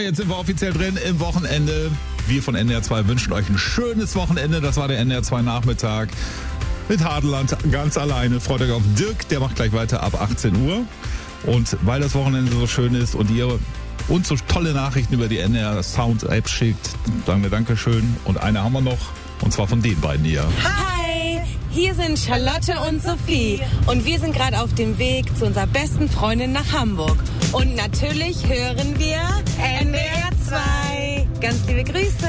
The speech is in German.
jetzt sind wir offiziell drin im Wochenende. Wir von NDR 2 wünschen euch ein schönes Wochenende. Das war der NDR 2 Nachmittag mit Hadeland ganz alleine. Freut euch auf Dirk, der macht gleich weiter ab 18 Uhr. Und weil das Wochenende so schön ist und ihr uns so tolle Nachrichten über die NDR Sound App schickt, sagen wir Dankeschön. Und eine haben wir noch, und zwar von den beiden hier. Hi, hier sind Charlotte und Sophie und wir sind gerade auf dem Weg zu unserer besten Freundin nach Hamburg. Und natürlich hören wir NDR 2. Ganz liebe Grüße.